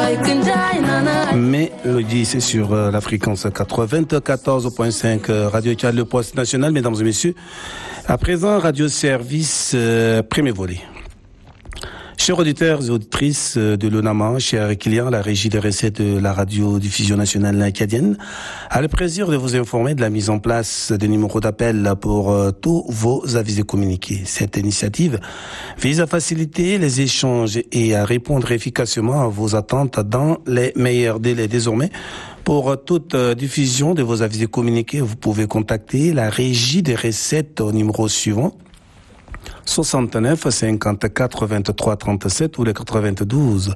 Mélodie, c'est sur la fréquence 94.5 Radio Tchad, le poste national, mesdames et messieurs. À présent, Radio Service, premier volet. Chers auditeurs et auditrices de l'ONAMA, chers clients à la régie des recettes de la radiodiffusion nationale acadienne, a le plaisir de vous informer de la mise en place des numéros d'appel pour tous vos avis et communiqués. Cette initiative vise à faciliter les échanges et à répondre efficacement à vos attentes dans les meilleurs délais. Désormais, pour toute diffusion de vos avis et communiqués, vous pouvez contacter la régie des recettes au numéro suivant 69 54 23 37 ou les 92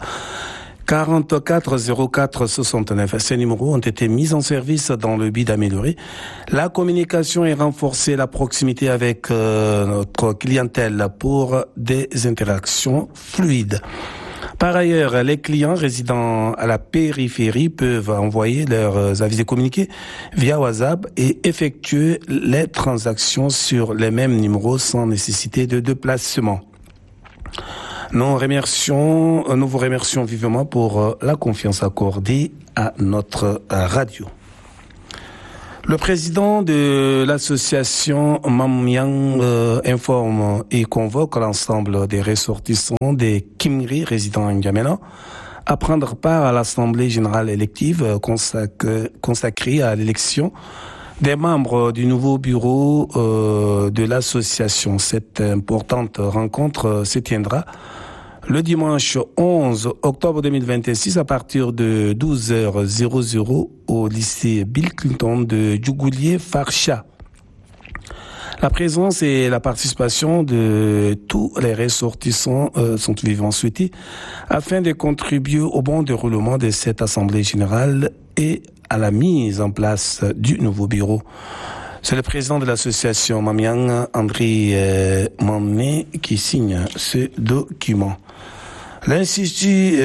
44 04 69. Ces numéros ont été mis en service dans le but d'améliorer la communication et renforcer la proximité avec notre clientèle pour des interactions fluides. Par ailleurs, les clients résidant à la périphérie peuvent envoyer leurs avis et communiqués via WhatsApp et effectuer les transactions sur les mêmes numéros sans nécessité de déplacement. Nous vous remercions vivement pour la confiance accordée à notre radio. Le président de l'association Mamyang informe et convoque l'ensemble des ressortissants des Kimri résidant en N'Djamena à prendre part à l'Assemblée générale élective consacrée à l'élection des membres du nouveau bureau de l'association. Cette importante rencontre se tiendra le dimanche 11 octobre 2026 à partir de 12h00 au lycée Bill Clinton de Djougoulier Farsha. La présence et la participation de tous les ressortissants sont vivement souhaités afin de contribuer au bon déroulement de cette assemblée générale et à la mise en place du nouveau bureau. C'est le président de l'association Mamyang, André Mané, qui signe ce document. L'Institut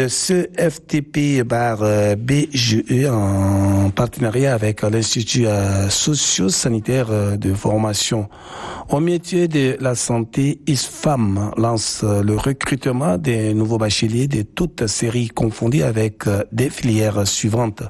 CFTP-BGE, en partenariat avec l'Institut socio-sanitaire de formation au métier de la santé ISFAM, lance le recrutement des nouveaux bacheliers de toutes séries confondues avec des filières suivantes.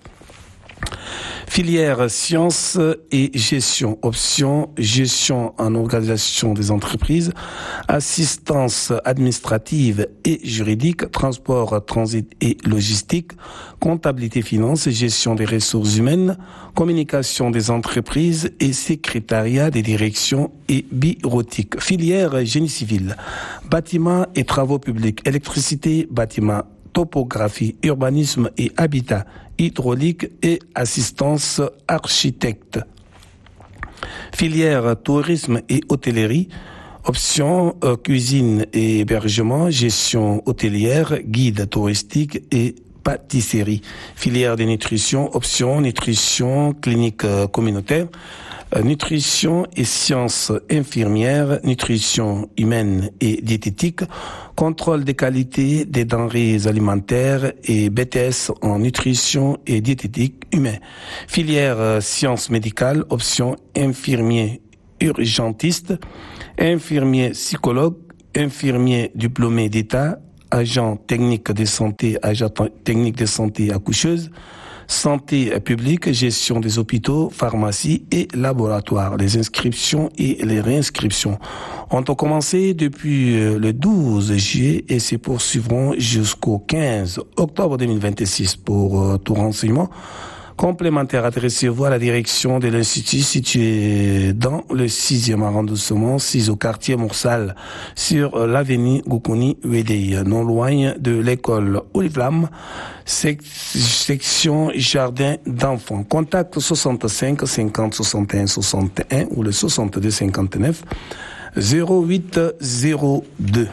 Filière sciences et gestion. Option gestion en organisation des entreprises, assistance administrative et juridique, transport, transit et logistique, comptabilité finance, gestion des ressources humaines, communication des entreprises et secrétariat des directions et bureautique. Filière génie civil, bâtiment et travaux publics, électricité, bâtiment, topographie, urbanisme et habitat, hydraulique et assistance architecte. Filière tourisme et hôtellerie, option cuisine et hébergement, gestion hôtelière, guide touristique et pâtisserie. Filière de nutrition, option nutrition clinique communautaire, nutrition et sciences infirmières, nutrition humaine et diététique, contrôle des qualités des denrées alimentaires et BTS en nutrition et diététique humaine. Filière sciences médicales, option infirmier urgentiste, infirmier psychologue, infirmier diplômé d'État, agent technique de santé accoucheuse, santé publique, gestion des hôpitaux, pharmacie et laboratoires. Les inscriptions et les réinscriptions ont commencé depuis le 12 juillet et se poursuivront jusqu'au 15 octobre 2026. Pour tout renseignement complémentaire, adressez-vous à la direction de l'Institut situé dans le 6e arrondissement, 6 au quartier Moursal, sur l'avenue Goukouni Wedei, non loin de l'école Olivlam, section jardin d'enfants. Contact 65 50 61 61 ou le 62 59 0802.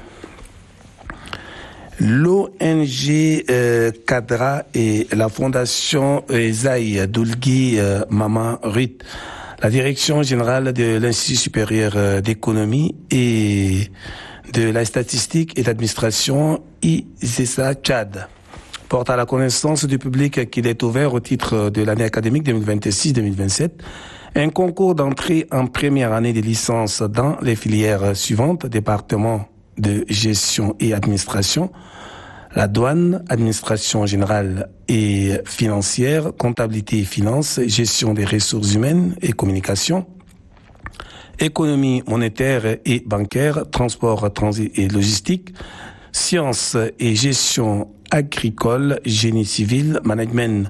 L'ONG Cadra et la Fondation Esaïe Doulgui Maman Ruth, la Direction générale de l'Institut supérieur d'économie et de la statistique et d'administration ISESA Tchad, porte à la connaissance du public qu'il est ouvert au titre de l'année académique 2026-2027 un concours d'entrée en première année de licence dans les filières suivantes: département de gestion et administration, la douane, administration générale et financière, comptabilité et finances, gestion des ressources humaines et communication, économie monétaire et bancaire, transport, transit et logistique, sciences et gestion agricole, génie civil, management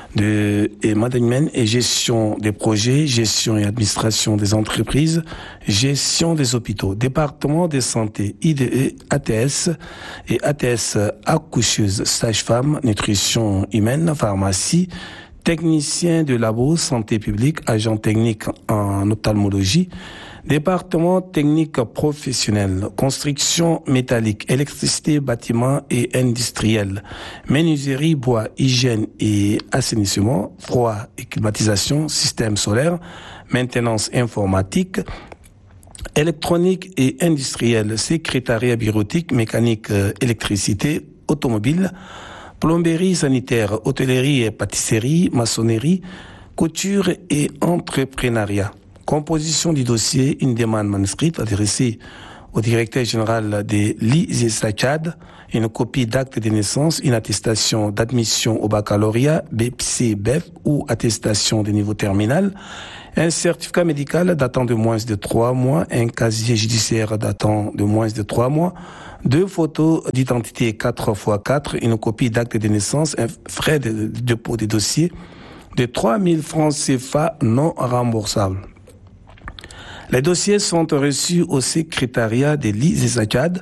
et gestion des projets, gestion et administration des entreprises, gestion des hôpitaux, département de santé, IDE, ATS et ATS accoucheuse, sage-femme, nutrition humaine, pharmacie, technicien de labo, santé publique, agent technique en ophtalmologie, département technique professionnel, construction métallique, électricité, bâtiment et industriel, menuiserie, bois, hygiène et assainissement, froid et climatisation, système solaire, maintenance informatique, électronique et industriel, secrétariat bureautique, mécanique, électricité, automobile, plomberie sanitaire, hôtellerie et pâtisserie, maçonnerie, couture et entrepreneuriat. Composition du dossier, une demande manuscrite adressée au directeur général de l'ISESACHAD, une copie d'acte de naissance, une attestation d'admission au baccalauréat, BPC, BEF ou attestation de niveau terminal, un certificat médical datant de moins de 3 mois, un casier judiciaire datant de moins de 3 mois, 2 photos d'identité 4x4, une copie d'acte de naissance, un frais de dépôt des dossiers de 3 000 francs CFA non remboursables. Les dossiers sont reçus au secrétariat de l'ISESACHAD